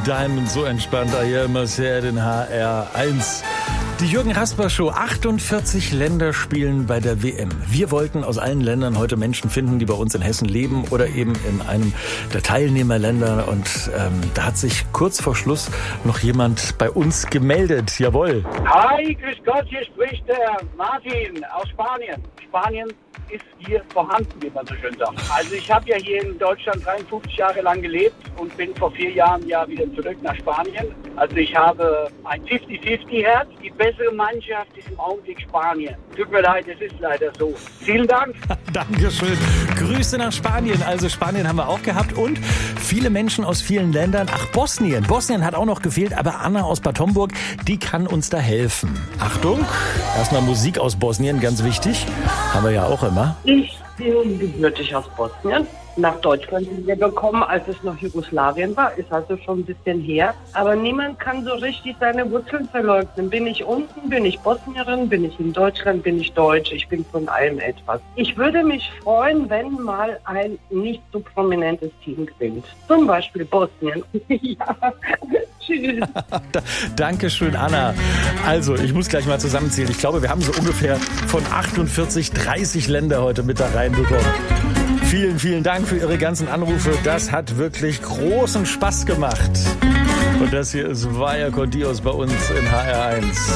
Diamond, so entspannt. Hier immer sehr den HR1. Die Jürgen Rasper Show. 48 Länder spielen bei der WM. Wir wollten aus allen Ländern heute Menschen finden, die bei uns in Hessen leben oder eben in einem der Teilnehmerländer. Und da hat sich kurz vor Schluss noch jemand bei uns gemeldet. Jawohl. Hi, grüß Gott, hier spricht der Martin aus Spanien. Spanien ist hier vorhanden, wie man so schön sagt. Also ich habe ja hier in Deutschland 53 Jahre lang gelebt und bin vor 4 Jahren ja wieder zurück nach Spanien. Also ich habe ein 50-50-Herz. Die bessere Mannschaft ist im Augenblick Spanien. Tut mir leid, es ist leider so. Vielen Dank. Dankeschön. Grüße nach Spanien. Also Spanien haben wir auch gehabt und viele Menschen aus vielen Ländern. Ach, Bosnien. Bosnien hat auch noch gefehlt, aber Anna aus Bad Homburg, die kann uns da helfen. Achtung, erstmal Musik aus Bosnien, ganz wichtig. Haben wir ja auch immer. Ich bin gebürtig aus Bosnien. Nach Deutschland sind wir gekommen, als es noch Jugoslawien war. Ist also schon ein bisschen her. Aber niemand kann so richtig seine Wurzeln verleugnen. Bin ich unten, bin ich Bosnierin, bin ich in Deutschland, bin ich Deutsch. Ich bin von allem etwas. Ich würde mich freuen, wenn mal ein nicht so prominentes Team gewinnt. Zum Beispiel Bosnien. Ja, tschüss. Dankeschön, Anna. Also, ich muss gleich mal zusammenzählen. Ich glaube, wir haben so ungefähr von 48, 30 Länder heute mit da reinbekommen. Vielen, vielen Dank für Ihre ganzen Anrufe. Das hat wirklich großen Spaß gemacht. Und das hier ist Vaya con Dios bei uns in HR1.